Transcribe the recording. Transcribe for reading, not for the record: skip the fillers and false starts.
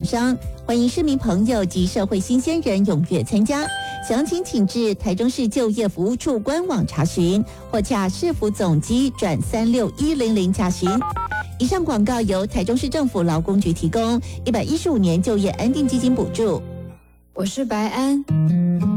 商，欢迎市民朋友及社会新鲜人踊跃参加。详情请至台中市就业服务处官网查询，或洽市府总机转36100查询。以上广告由台中市政府劳工局提供，115年就业安定基金补助。 我是白安。